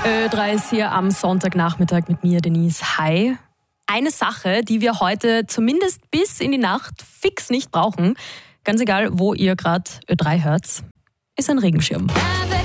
Ö3 ist hier am Sonntagnachmittag mit mir, Denise. Hi. Eine Sache, die wir heute zumindest bis in die Nacht fix nicht brauchen, ganz egal, wo ihr gerade Ö3 hört, ist ein Regenschirm.